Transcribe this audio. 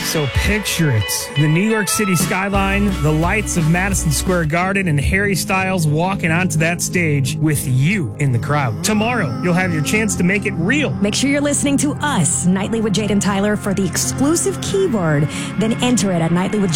So picture it. The New York City skyline, the lights of Madison Square Garden, and Harry Styles walking onto that stage with you in the crowd. Tomorrow, you'll have your chance to make it real. Make sure you're listening to us, Nightly with Jade and Tyler, for the exclusive keyword. Then enter it at Nightly with